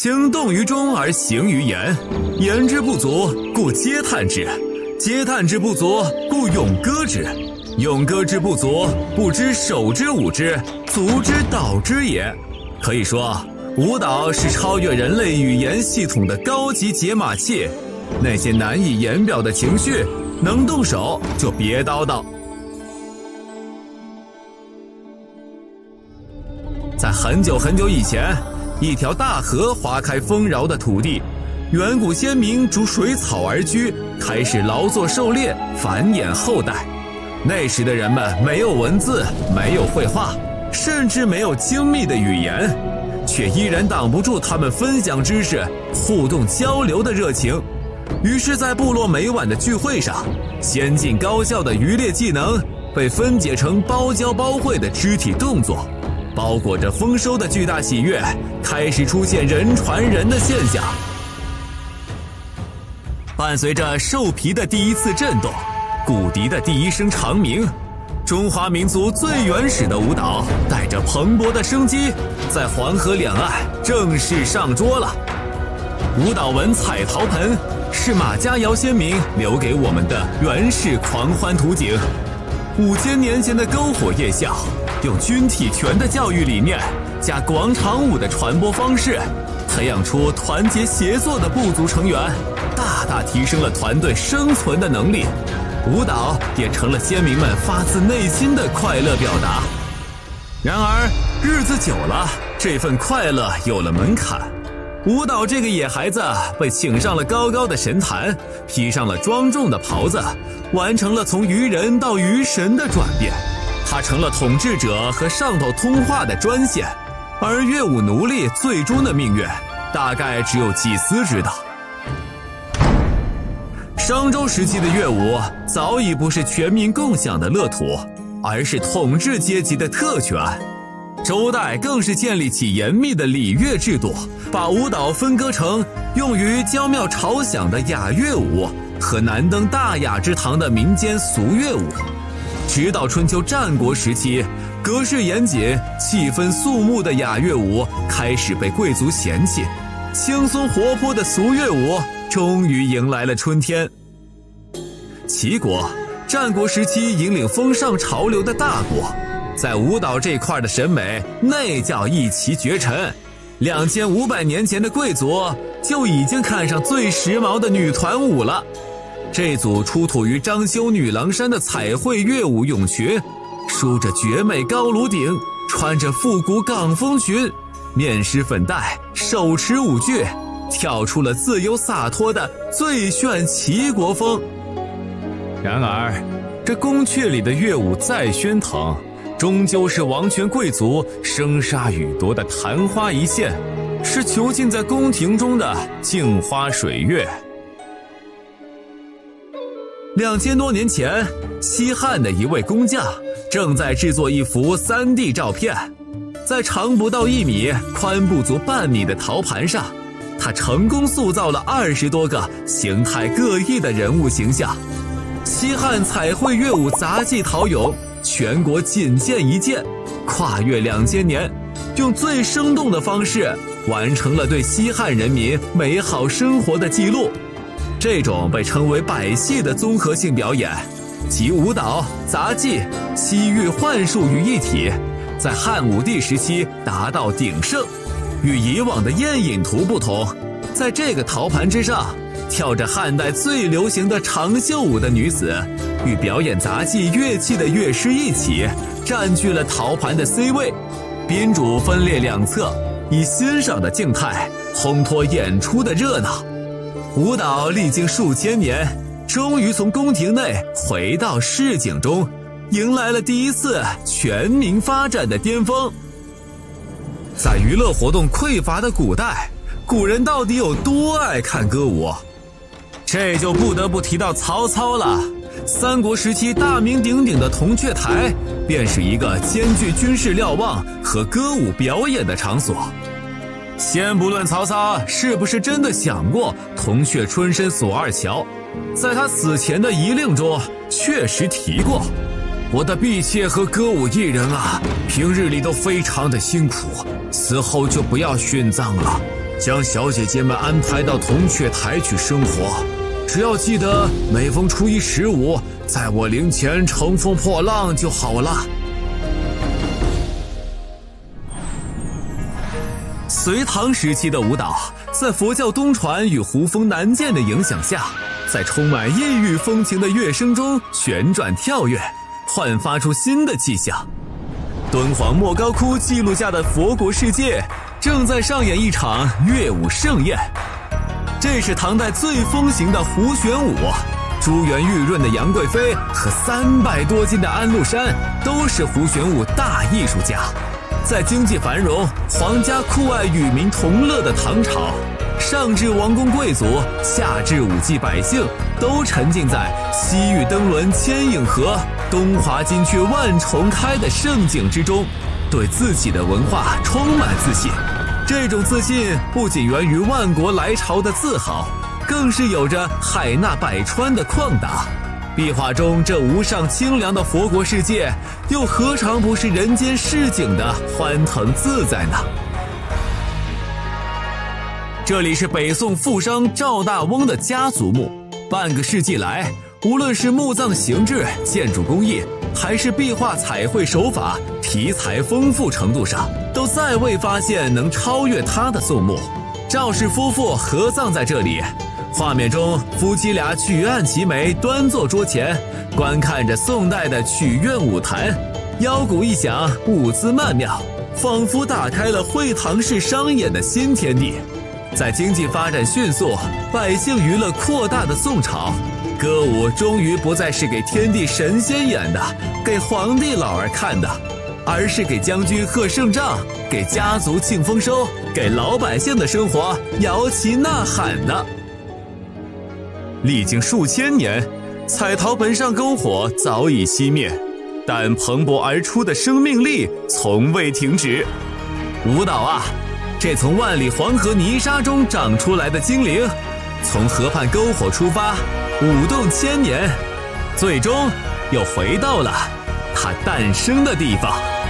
请动于中而行于言，言之不足，故嗟叹之；嗟叹之不足，故咏歌之；咏歌之不足，不知手之舞之，足之蹈之也。可以说，舞蹈是超越人类语言系统的高级解码器。那些难以言表的情绪，能动手就别叨叨。在很久很久以前，一条大河划开丰饶的土地，远古先民逐水草而居，开始劳作狩猎，繁衍后代。那时的人们没有文字，没有绘画，甚至没有精密的语言，却依然挡不住他们分享知识、互动交流的热情。于是在部落每晚的聚会上，先进高效的渔猎技能被分解成包教包会的肢体动作，包裹着丰收的巨大喜悦，开始出现人传人的现象。伴随着兽皮的第一次震动，骨笛的第一声长鸣，中华民族最原始的舞蹈带着蓬勃的生机，在黄河两岸正式上桌了。舞蹈文彩陶盆是马家窑先民留给我们的原始狂欢图景。5000年前的篝火夜校，用军体拳的教育理念加广场舞的传播方式，培养出团结协作的部族成员，大大提升了团队生存的能力。舞蹈也成了先民们发自内心的快乐表达。然而日子久了，这份快乐有了门槛。舞蹈这个野孩子被请上了高高的神坛，披上了庄重的袍子，完成了从渔人到渔神的转变。他成了统治者和上头通话的专线，而乐舞奴隶最终的命运，大概只有祭司知道。商周时期的乐舞早已不是全民共享的乐土，而是统治阶级的特权。周代更是建立起严密的礼乐制度，把舞蹈分割成用于娇妙朝享的雅乐舞和难登大雅之堂的民间俗乐舞。直到春秋战国时期，格式严谨、气氛肃穆的雅乐舞开始被贵族嫌弃，轻松活泼的俗乐舞终于迎来了春天。齐国，战国时期引领风尚潮流的大国，在舞蹈这块的审美那叫一骑绝尘。2500年前的贵族就已经看上最时髦的女团舞了。这组出土于章丘女郎山的彩绘乐舞泳裙，梳着绝美高颅顶，穿着复古港风裙，面施粉黛，手持舞具，跳出了自由洒脱的最炫齐国风。然而这宫阙里的乐舞再喧腾，终究是王权贵族生杀予夺的昙花一现，是囚禁在宫廷中的镜花水月。2000多年前，西汉的一位工匠正在制作一幅 3D 照片，在长不到1米、宽不足半米的陶盘上，他成功塑造了20多个形态各异的人物形象。西汉彩绘乐舞杂技陶俑，全国仅见一件，跨越2000年，用最生动的方式完成了对西汉人民美好生活的记录。这种被称为百戏的综合性表演，集舞蹈、杂技、西域幻术于一体，在汉武帝时期达到鼎盛。与以往的宴饮图不同，在这个陶盘之上，跳着汉代最流行的长袖舞的女子，与表演杂技乐器的乐师一起，占据了陶盘的 C 位。宾主分列两侧，以欣赏的静态烘托演出的热闹。舞蹈历经数千年，终于从宫廷内回到市井中，迎来了第一次全民发展的巅峰。在娱乐活动匮乏的古代，古人到底有多爱看歌舞？这就不得不提到曹操了。三国时期大名鼎鼎的铜雀台，便是一个兼具军事瞭望和歌舞表演的场所。先不论曹操是不是真的想过铜雀春深锁二乔，在他死前的遗令中确实提过，我的婢妾和歌舞艺人啊，平日里都非常的辛苦，死后就不要殉葬了， 将小姐姐们安排到铜雀台去生活。只要记得每逢初一15，在我灵前乘风破浪就好了。隋唐时期的舞蹈，在佛教东传与胡风南渐的影响下，在充满异域风情的乐声中旋转跳跃，焕发出新的气象。敦煌莫高窟记录下的佛国世界正在上演一场乐舞盛宴。这是唐代最风行的胡旋舞，珠圆玉润的杨贵妃和300多斤的安禄山都是胡旋舞大艺术家。在经济繁荣、皇家酷爱与民同乐的唐朝，上至王公贵族，下至武季百姓，都沉浸在西域登轮千影河，东华金雀万重开的盛景之中，对自己的文化充满自信。这种自信不仅源于万国来朝的自豪，更是有着海纳百川的旷达。壁画中这无上清凉的佛国世界，又何尝不是人间市井的欢腾自在呢？这里是北宋富商赵大翁的家族墓，半个世纪来，无论是墓葬形制、建筑工艺，还是壁画彩绘手法、题材丰富程度上，都再未发现能超越他的宋墓。赵氏夫妇合葬在这里，画面中夫妻俩举案齐眉，端坐桌前，观看着宋代的曲苑舞坛，腰鼓一响，舞姿曼妙，仿佛打开了会堂式商演的新天地。在经济发展迅速、百姓娱乐扩大的宋朝，歌舞终于不再是给天地神仙演的，给皇帝老儿看的，而是给将军贺胜仗，给家族庆丰收，给老百姓的生活摇旗呐喊的。历经数千年，彩陶盆上篝火早已熄灭，但蓬勃而出的生命力从未停止。舞蹈啊，这从万里黄河泥沙中长出来的精灵，从河畔篝火出发，舞动1000年，最终又回到了它诞生的地方。